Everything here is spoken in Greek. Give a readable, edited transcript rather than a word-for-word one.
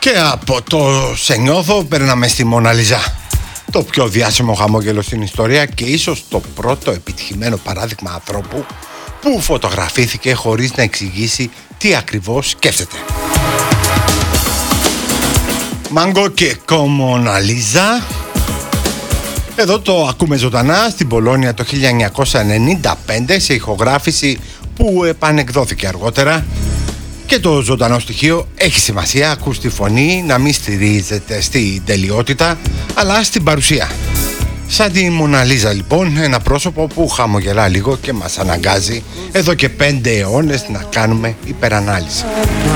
Και από το «Σε νιώθω» περνάμε στη Μόνα Λίζα. Το πιο διάσημο χαμόγελο στην ιστορία και ίσως το πρώτο επιτυχημένο παράδειγμα ανθρώπου που φωτογραφήθηκε χωρίς να εξηγήσει τι ακριβώς σκέφτεται. Μάγκο και Μόνα Λίζα. Εδώ το ακούμε ζωντανά στην Πολόνια το 1995 σε ηχογράφηση που επανεκδόθηκε αργότερα. Και το ζωντανό στοιχείο έχει σημασία, ακούς τη φωνή να μην στηρίζεται στην τελειότητα αλλά στην παρουσία. Σαν τη Μόνα Λίζα λοιπόν, ένα πρόσωπο που χαμογελά λίγο και μας αναγκάζει εδώ και 5 αιώνες να κάνουμε υπερανάλυση.